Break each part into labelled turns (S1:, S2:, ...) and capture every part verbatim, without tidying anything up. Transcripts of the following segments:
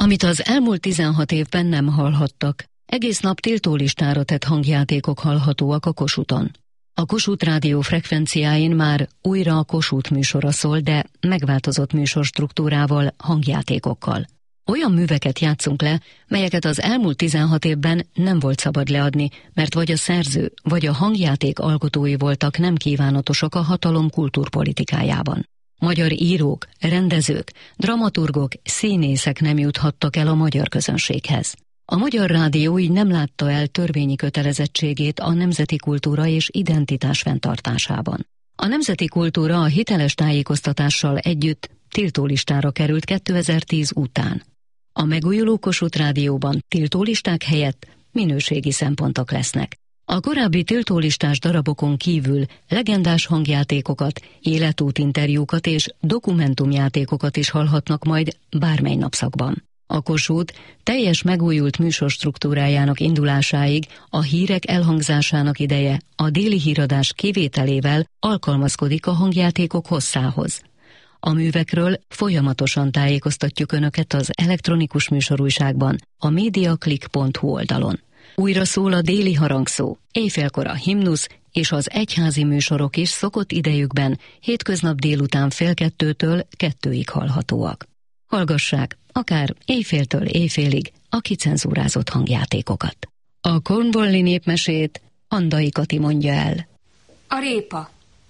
S1: Amit az elmúlt tizenhat évben nem hallhattak, egész nap tiltólistára tett hangjátékok hallhatóak a Kossuthon. A Kossuth Rádió frekvenciáin már újra a Kossuth műsora szól, de megváltozott műsorstruktúrával, hangjátékokkal. Olyan műveket játszunk le, melyeket az elmúlt tizenhat évben nem volt szabad leadni, mert vagy a szerző, vagy a hangjáték alkotói voltak nem kívánatosak a hatalom kultúrpolitikájában. Magyar írók, rendezők, dramaturgok, színészek nem juthattak el a magyar közönséghez. A Magyar Rádió így nem látta el törvényi kötelezettségét a nemzeti kultúra és identitás fenntartásában. A nemzeti kultúra a hiteles tájékoztatással együtt tiltólistára került kétezer-tíz után. A megújuló Kossuth Rádióban tiltólisták helyett minőségi szempontok lesznek. A korábbi tiltólistás darabokon kívül legendás hangjátékokat, életútinterjúkat és dokumentumjátékokat is hallhatnak majd bármely napszakban. A Kossuth teljes megújult műsorstruktúrájának indulásáig a hírek elhangzásának ideje a déli híradás kivételével alkalmazkodik a hangjátékok hosszához. A művekről folyamatosan tájékoztatjuk Önöket az elektronikus műsorújságban, a mediaclick pont hu oldalon. Újra szól a déli harangszó, éjfélkor a himnusz és az egyházi műsorok is szokott idejükben hétköznap délután fél kettőtől kettőig hallhatóak. Hallgassák akár éjféltől éjfélig a kicenzúrázott hangjátékokat. A cornwalli népmesét Andai Kati mondja el.
S2: A répa.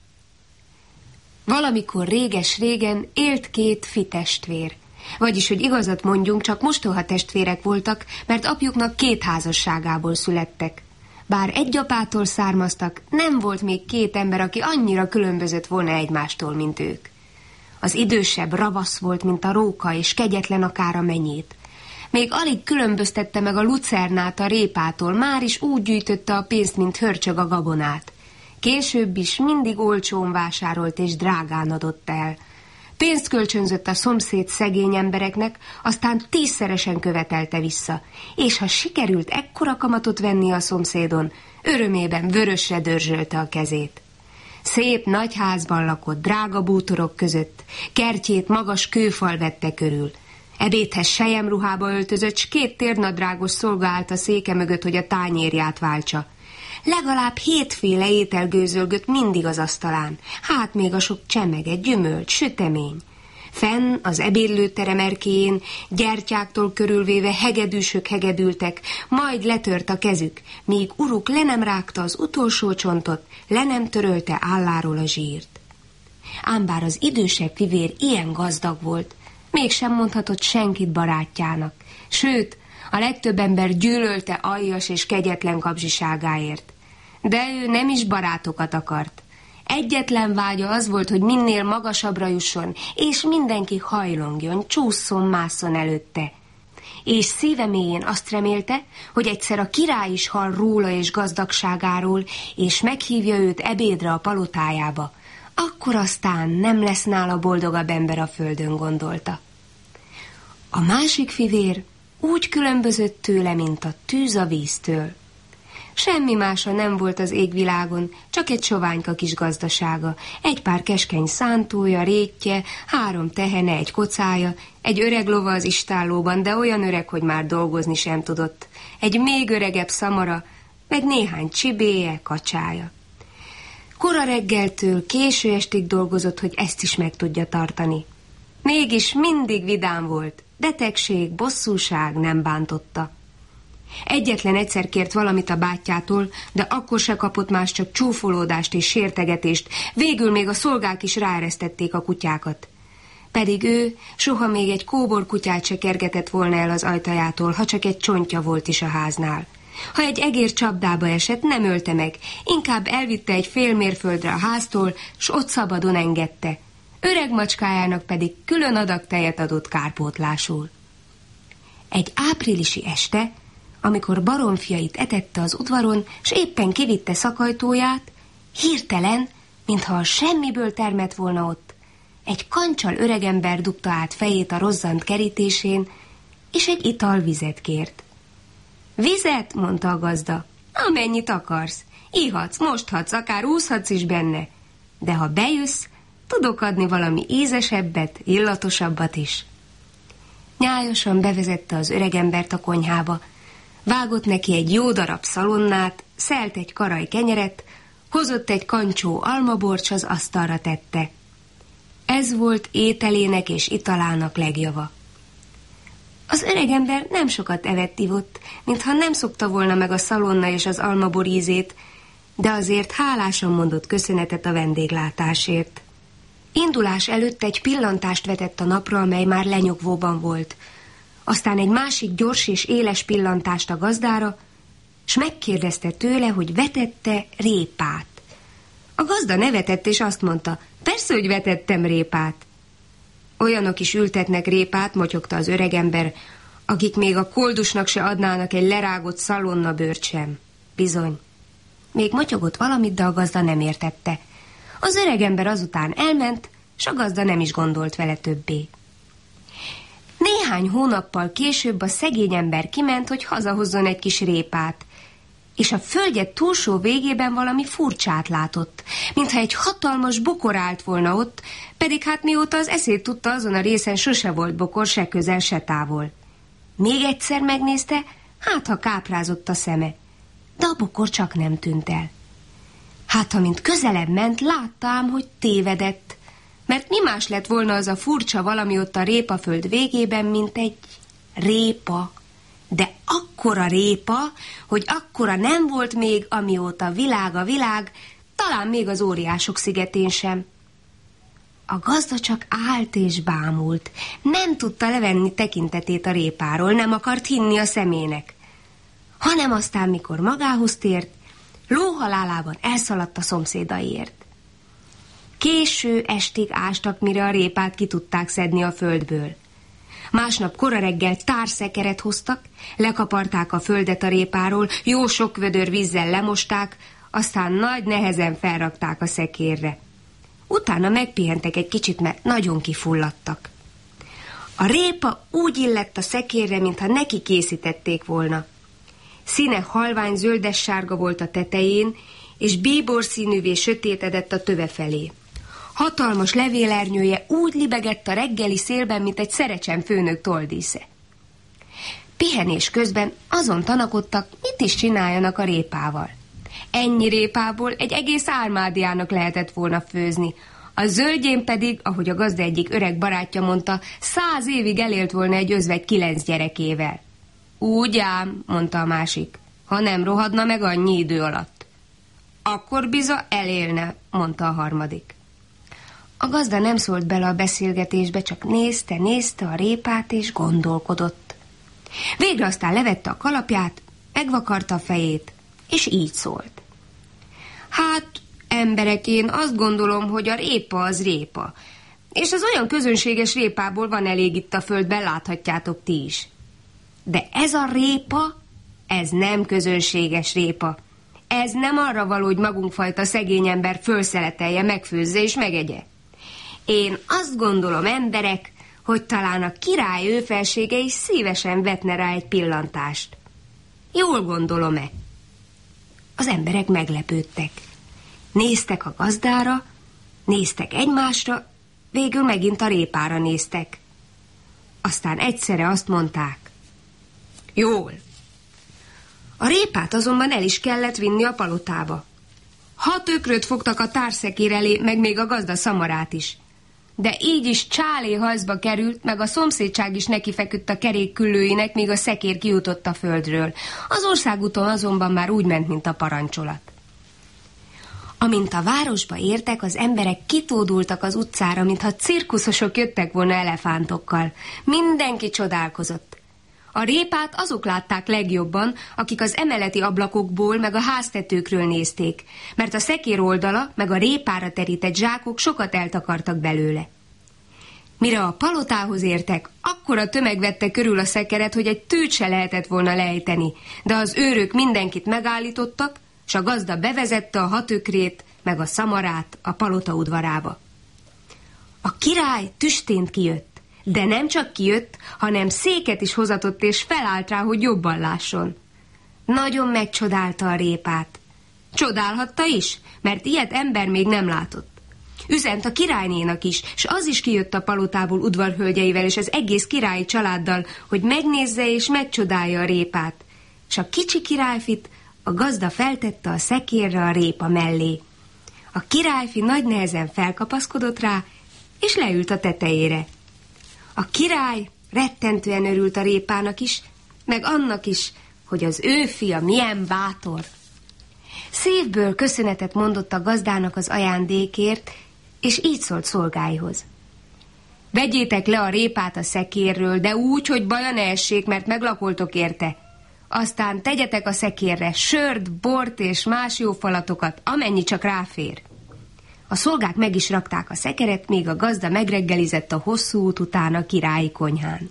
S2: Valamikor réges-régen élt két fitestvér. Vagyis, hogy igazat mondjunk, csak mostoha testvérek voltak, mert apjuknak két házasságából születtek. Bár egy apától származtak, nem volt még két ember, aki annyira különbözött volna egymástól, mint ők. Az idősebb ravasz volt, mint a róka, és kegyetlen akár a menyét. Még alig különböztette meg a lucernát a répától, már is úgy gyűjtötte a pénzt, mint hörcsög a gabonát. Később is mindig olcsón vásárolt és drágán adott el. Pénzt kölcsönzött a szomszéd szegény embereknek, aztán tízszeresen követelte vissza, és ha sikerült ekkora kamatot venni a szomszédon, örömében vörösre dörzsölte a kezét. Szép nagy házban lakott, drága bútorok között, kertjét magas kőfal vette körül. Ebédhez selyemruhába öltözött, s két térnadrágos szolga állt a széke mögött, hogy a tányérját váltsa. Legalább hétféle étel gőzölgött mindig az asztalán, hát még a sok csemege, gyümölcs, sütemény. Fenn az ebédlőterem erkélyén gyertyáktól körülvéve hegedűsök hegedültek, majd letört a kezük, míg uruk le nem rágta az utolsó csontot, le nem törölte álláról a zsírt. Ám bár az idősebb fivér ilyen gazdag volt, mégsem mondhatott senkit barátjának, sőt, a legtöbb ember gyűlölte aljas és kegyetlen kapzsiságáért. De ő nem is barátokat akart. Egyetlen vágya az volt, hogy minél magasabbra jusson, és mindenki hajlongjon, csúszson-másszon előtte. És szíve mélyén azt remélte, hogy egyszer a király is hall róla és gazdagságáról, és meghívja őt ebédre a palotájába. Akkor aztán nem lesz nála boldogabb ember a földön, gondolta. A másik fivér úgy különbözött tőle, mint a tűz a víztől. Semmi mása nem volt az égvilágon, csak egy soványka kis gazdasága, egy pár keskeny szántója, rétje, három tehene, egy kocája, egy öreg lova az istállóban, de olyan öreg, hogy már dolgozni sem tudott, egy még öregebb szamara, meg néhány csibéje, kacsája. Kora reggeltől késő estig dolgozott, hogy ezt is meg tudja tartani. Mégis mindig vidám volt, betegség, bosszúság nem bántotta. Egyetlen egyszer kért valamit a bátyjától, de akkor se kapott más, csak csúfolódást és sértegetést, végül még a szolgák is ráeresztették a kutyákat. Pedig ő soha még egy kóbor kutyát se kergetett volna el az ajtajától, ha csak egy csontja volt is a háznál. Ha egy egér csapdába esett, nem ölte meg, inkább elvitte egy fél mérföldre a háztól, s ott szabadon engedte. Öreg macskájának pedig külön adag tejet adott kárpótlásul. Egy áprilisi este, amikor baromfiait etette az udvaron, s éppen kivitte szakajtóját, hirtelen, mintha a semmiből termett volna ott, egy kancsal öregember dugta át fejét a rozzant kerítésén, és egy italvizet kért. Vizet, mondta a gazda, amennyit akarsz, ihatsz, mosthatsz, akár úszhatsz is benne, de ha bejössz, tudok adni valami ízesebbet, illatosabbat is. Nyájasan bevezette az öregembert a konyhába, vágott neki egy jó darab szalonnát, szelt egy karaj kenyeret, hozott egy kancsó almabort, s az asztalra tette. Ez volt ételének és italának legjava. Az öregember nem sokat evett-ivott, mintha nem szokta volna meg a szalonna és az almabor ízét, de azért hálásan mondott köszönetet a vendéglátásért. Indulás előtt egy pillantást vetett a napra, amely már lenyugvóban volt. Aztán egy másik gyors és éles pillantást a gazdára, s megkérdezte tőle, hogy vetette répát. A gazda nevetett, és azt mondta, persze, hogy vetettem répát. Olyanok is ültetnek répát, motyogta az öregember, akik még a koldusnak se adnának egy lerágott szalonnabőrt sem. Bizony. Még motyogott valamit, de a gazda nem értette. Az öregember azután elment, s a gazda nem is gondolt vele többé. Néhány hónappal később a szegény ember kiment, hogy hazahozzon egy kis répát, és a földje túlsó végében valami furcsát látott, mintha egy hatalmas bokor állt volna ott, pedig hát mióta az eszét tudta, azon a részen sose volt bokor, se közel, se távol. Még egyszer megnézte, hát ha káprázott a szeme, de a bokor csak nem tűnt el. Hát ha mint közelebb ment, látta ám, hogy tévedett, mert mi más lett volna az a furcsa valami ott a répaföld végében, mint egy répa. De akkora répa, hogy akkora nem volt még, amióta világ a világ, talán még az óriások szigetén sem. A gazda csak állt és bámult, nem tudta levenni tekintetét a répáról, nem akart hinni a szemének. Hanem aztán, mikor magához tért, lóhalálában elszaladt a szomszédaiért. Késő estig ástak, mire a répát ki tudták szedni a földből. Másnap kora reggel társzekeret hoztak, lekaparták a földet a répáról, jó sok vödör vízzel lemosták, aztán nagy nehezen felrakták a szekérre. Utána megpihentek egy kicsit, mert nagyon kifulladtak. A répa úgy illett a szekérre, mintha neki készítették volna. Színe halvány zöldes-sárga volt a tetején, és bíbor színűvé sötétedett a töve felé. Hatalmas levélernyője úgy libegett a reggeli szélben, mint egy szerecsen főnök toldísze. Pihenés közben azon tanakodtak, mit is csináljanak a répával. Ennyi répából egy egész ármádiának lehetett volna főzni, a zöldjén pedig, ahogy a gazda egyik öreg barátja mondta, száz évig elélt volna egy özvegy kilenc gyerekével. Úgy ám, mondta a másik, ha nem rohadna meg annyi idő alatt. Akkor biza elélne, mondta a harmadik. A gazda nem szólt bele a beszélgetésbe, csak nézte, nézte a répát és gondolkodott. Végre aztán levette a kalapját, megvakarta a fejét, és így szólt. Hát, emberek, én azt gondolom, hogy a répa az répa, és az olyan közönséges répából van elég itt a földben, láthatjátok ti is. De ez a répa, ez nem közönséges répa. Ez nem arra való, hogy magunkfajta szegény ember fölszeletelje, megfőzze és megegye. Én azt gondolom, emberek, hogy talán a király őfelsége is szívesen vetne rá egy pillantást. Jól gondolom-e? Az emberek meglepődtek. Néztek a gazdára, néztek egymásra, végül megint a répára néztek. Aztán egyszerre azt mondták. Jól. A répát azonban el is kellett vinni a palotába. Hat ökröt fogtak a társzekér elé, meg még a gazda szamarát is. De így is csálé hajszba került, meg a szomszédság is nekifeküdt a kerékküllőinek, míg a szekér kijutott a földről. Az országúton azonban már úgy ment, mint a parancsolat. Amint a városba értek, az emberek kitódultak az utcára, mintha cirkuszosok jöttek volna elefántokkal. Mindenki csodálkozott. A répát azok látták legjobban, akik az emeleti ablakokból meg a háztetőkről nézték, mert a szekér oldala meg a répára terített zsákok sokat eltakartak belőle. Mire a palotához értek, akkora tömeg vette körül a szekeret, hogy egy tűt se lehetett volna lejteni, de az őrök mindenkit megállítottak, s a gazda bevezette a hat ökrét meg a szamarát a palota udvarába. A király tüstént kijött, de nem csak kijött, hanem széket is hozatott, és felállt rá, hogy jobban lásson. Nagyon megcsodálta a répát. Csodálhatta is, mert ilyet ember még nem látott. Üzent a királynénak is, s az is kijött a palotából udvarhölgyeivel és az egész királyi családdal, hogy megnézze és megcsodálja a répát. S a kicsi királyfit a gazda feltette a szekérre a répa mellé. A királyfi nagy nehezen felkapaszkodott rá, és leült a tetejére. A király rettentően örült a répának is, meg annak is, hogy az ő fia milyen bátor. Szívből köszönetet mondott a gazdának az ajándékért, és így szólt szolgáihoz. Vegyétek le a répát a szekérről, de úgy, hogy baja ne essék, mert meglakoltok érte. Aztán tegyetek a szekérre sört, bort és más jó falatokat, amennyi csak ráfér. A szolgák meg is rakták a szekeret, míg a gazda megreggelizett a hosszú út után a királyi konyhán.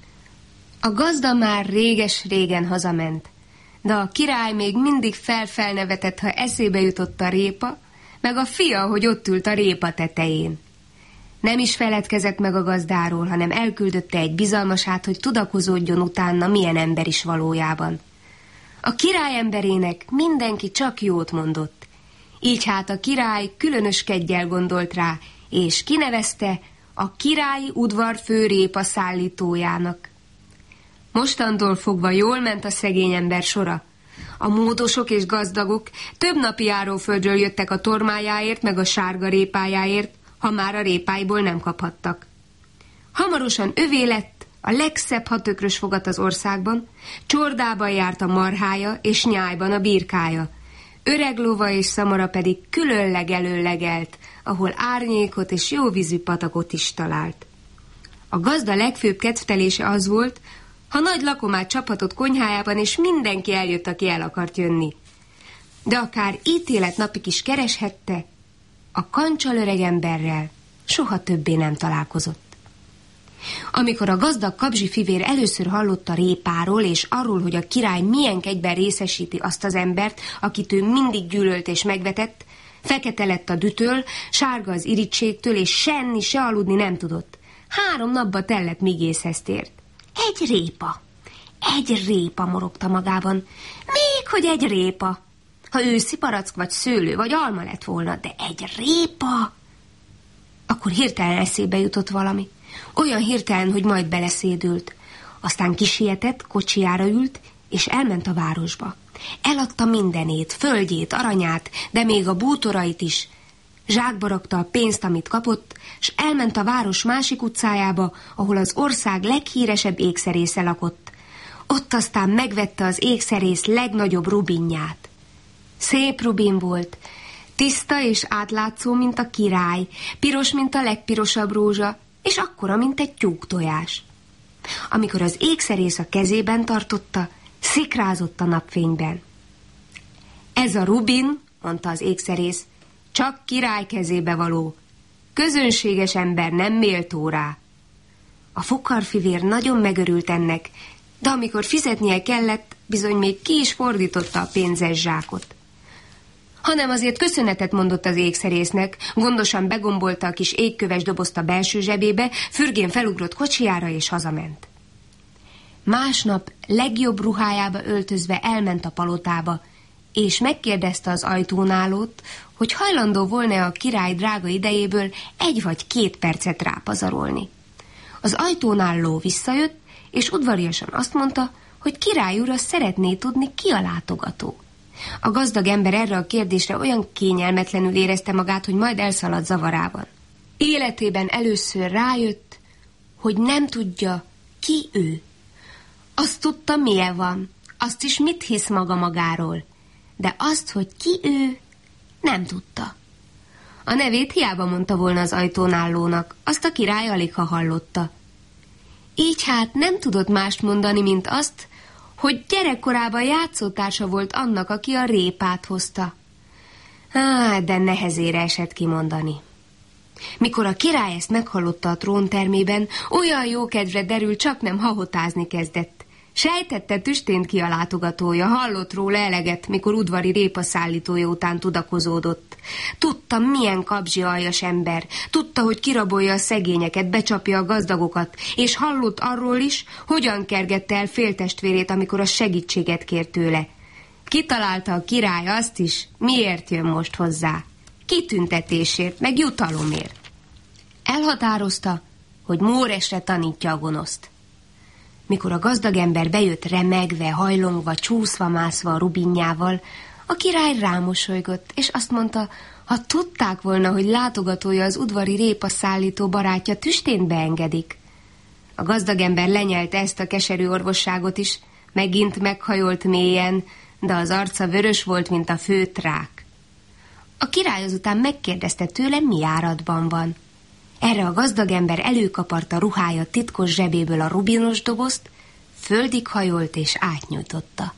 S2: A gazda már réges-régen hazament, de a király még mindig felfelnevetett, ha eszébe jutott a répa, meg a fia, hogy ott ült a répa tetején. Nem is feledkezett meg a gazdáról, hanem elküldötte egy bizalmasát, hogy tudakozódjon utána, milyen ember is valójában. A király emberének mindenki csak jót mondott. Így hát a király különös keggyel gondolt rá, és kinevezte a királyi udvarfő répa szállítójának. Mostantól fogva jól ment a szegény ember sora. A módosok és gazdagok több napi járóföldről jöttek a tormájáért, meg a sárga répájáért, ha már a répáiból nem kaphattak. Hamarosan övé lett a legszebb hatökrös fogat az országban, csordában járt a marhája, és nyájban a birkája. Öreg lova és szamara pedig különleg előlegelt, ahol árnyékot és jóvízű patakot is talált. A gazda legfőbb kedvtelése az volt, ha nagy lakomát csaphatott konyhájában, és mindenki eljött, aki el akart jönni. De akár ítélet napig is kereshette, a kancsal öreg emberrel soha többé nem találkozott. Amikor a gazdag kabzsi fivér először hallott a répáról, és arról, hogy a király milyen kegyben részesíti azt az embert, akit ő mindig gyűlölt és megvetett, fekete lett a dütől, sárga az irítségtől, és senni, se aludni nem tudott. Három napba tellett, míg észhez tért. Egy répa, egy répa, morogta magában. Még hogy egy répa. Ha őszi barack, vagy szőlő, vagy alma lett volna, de egy répa... Akkor hirtelen eszébe jutott valami. Olyan hirtelen, hogy majd beleszédült. Aztán kisietett, kocsijára ült, és elment a városba. Eladta mindenét, földjét, aranyát, de még a bútorait is. Zsákba rakta a pénzt, amit kapott, s elment a város másik utcájába, ahol az ország leghíresebb ékszerésze lakott. Ott aztán megvette az ékszerész legnagyobb rubinját. Szép rubin volt, tiszta és átlátszó, mint a király, piros, mint a legpirosabb rózsa, és akkora, mint egy tyúktojás. Amikor az ékszerész a kezében tartotta, szikrázott a napfényben. Ez a rubin, mondta az ékszerész, csak király kezébe való. Közönséges ember nem méltó rá. A fukarfivér nagyon megörült ennek, de amikor fizetnie kellett, bizony még ki is fordította a pénzes zsákot. Hanem azért köszönetet mondott az ékszerésznek, gondosan begombolta a kis égköves dobozt a belső zsebébe, fürgén felugrott kocsijára és hazament. Másnap legjobb ruhájába öltözve elment a palotába, és megkérdezte az ajtónálót, hogy hajlandó volna a király drága idejéből egy vagy két percet rápazarolni. Az ajtónálló visszajött, és udvariasan azt mondta, hogy király ura szeretné tudni, ki a látogató. A gazdag ember erre a kérdésre olyan kényelmetlenül érezte magát, hogy majd elszaladt zavarában. Életében először rájött, hogy nem tudja, ki ő. Azt tudta, milyen van, azt is mit hisz maga magáról, de azt, hogy ki ő, nem tudta. A nevét hiába mondta volna az ajtónállónak, azt a király aligha hallotta. Így hát nem tudott mást mondani, mint azt, hogy gyerekkorában játszótársa volt annak, aki a répát hozta. Á, de nehezére esett kimondani. Mikor a király ezt meghallotta a tróntermében, olyan jókedvre derült, csak nem hahotázni kezdett. Sejtette, tüstént ki a látogatója, hallott róla eleget, mikor udvari répaszállítója után tudakozódott. Tudta, milyen kabzsi aljas ember, tudta, hogy kirabolja a szegényeket, becsapja a gazdagokat, és hallott arról is, hogyan kergette el féltestvérét, amikor a segítséget kért tőle. Kitalálta a király azt is, miért jön most hozzá. kitüntetésért, meg jutalomért. Elhatározta, hogy Móresre tanítja a gonoszt. Mikor a gazdag ember bejött remegve, hajlongva, csúszva-mászva a rubinjával, a király rámosolygott, és azt mondta, ha tudták volna, hogy látogatója az udvari répaszállító barátja, tüstént beengedik. A gazdag ember lenyelte ezt a keserű orvosságot is, megint meghajolt mélyen, de az arca vörös volt, mint a főtt rák. A király azután megkérdezte tőle, mi áradban van. Erre a gazdag ember előkaparta ruhája titkos zsebéből a rubinos dobozt, földig hajolt és átnyújtotta.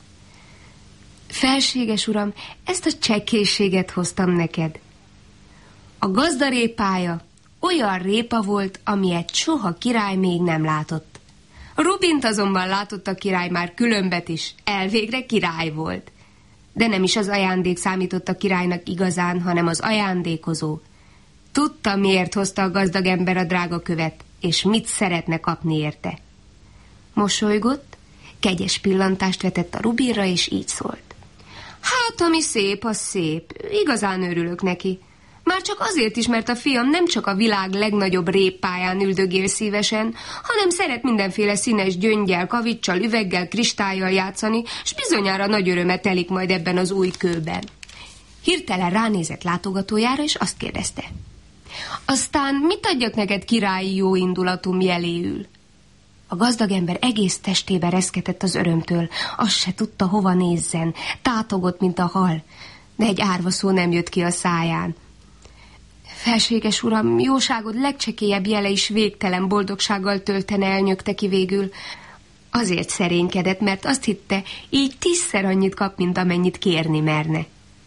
S2: Felséges uram, ezt a csekkélységet hoztam neked. A gazda répája olyan répa volt, amilyet soha király még nem látott. A rubint azonban látott a király már különbet is, elvégre király volt. De nem is az ajándék számított a királynak igazán, hanem az ajándékozó. Tudta, miért hozta a gazdag ember a drága követ, és mit szeretne kapni érte. Mosolygott, kegyes pillantást vetett a rubinra, és így szólt. Hát, ami szép, az szép. Igazán örülök neki. Már csak azért is, mert a fiam nem csak a világ legnagyobb répáján üldögél szívesen, hanem szeret mindenféle színes gyöngyel, kavicsal, üveggel, kristályjal játszani, s bizonyára nagy öröme telik majd ebben az új kőben. Hirtelen ránézett látogatójára, és azt kérdezte. Aztán mit adjak neked királyi jóindulatom jeléül? A gazdag ember egész testében reszketett az örömtől, azt se tudta, hova nézzen, tátogott, mint a hal, de egy árva szó nem jött ki a száján. Felséges uram, jóságod legcsekélyebb jele is végtelen boldogsággal töltene, elnyögte ki végül. Azért szerénykedett, mert azt hitte, így tízszer annyit kap, mint amennyit kérni merne.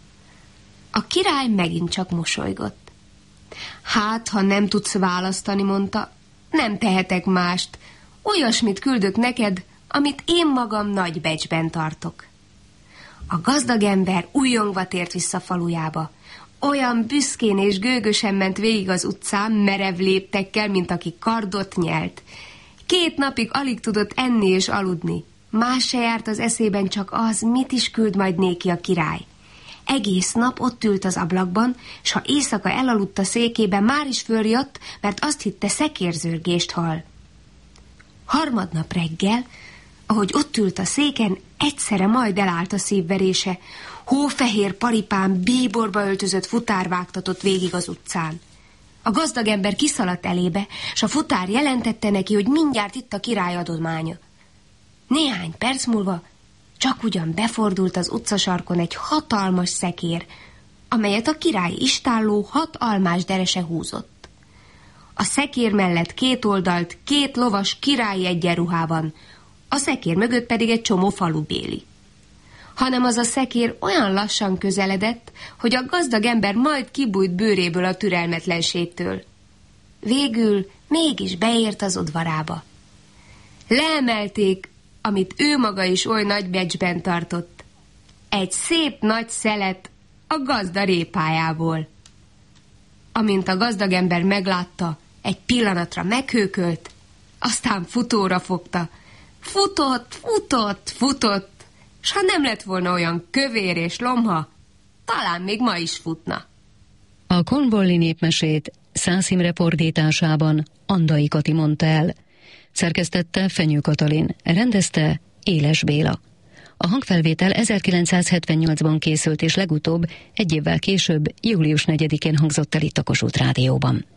S2: A király megint csak mosolygott. Hát, ha nem tudsz választani, mondta, nem tehetek mást. Olyasmit küldök neked, amit én magam nagy becsben tartok. A gazdag ember újjongva tért vissza falujába. Olyan büszkén és gőgösen ment végig az utcán, merev léptekkel, mint aki kardot nyelt. Két napig alig tudott enni és aludni. Más se járt az eszében, csak az, mit is küld majd néki a király. Egész nap ott ült az ablakban, s ha éjszaka elaludt a székében, már is fölriadt, mert azt hitte, szekérzörgést hall. Harmadnap reggel, ahogy ott ült a széken, egyszerre majd elállt a szívverése. Hófehér paripán bíborba öltözött futár vágtatott végig az utcán. A gazdag ember kiszaladt elébe, s a futár jelentette neki, hogy mindjárt itt a király adománya. Néhány perc múlva csak ugyan befordult az utcasarkon egy hatalmas szekér, amelyet a király istálló hat almás derese húzott. A szekér mellett két oldalt két lovas királyi egyenruhában, a szekér mögött pedig egy csomó falubéli. Hanem az a szekér olyan lassan közeledett, hogy a gazdag ember majd kibújt bőréből a türelmetlenségtől. Végül mégis beért az udvarába. Leemelték, amit ő maga is oly nagy becsben tartott. Egy szép nagy szelet a gazda répájából. Amint a gazdag ember meglátta, egy pillanatra meghőkölt, aztán futóra fogta. Futott, futott, futott, s ha nem lett volna olyan kövér és lomha, talán még ma is futna.
S1: A Cornwalli népmesét Szász Imre fordításában Andai Kati mondta el. Szerkesztette Fenyő Katalin, rendezte Éles Béla. A hangfelvétel ezerkilencszázhetvennyolcban készült, és legutóbb egy évvel később, július negyedikén hangzott el itt a Kossuth Rádióban.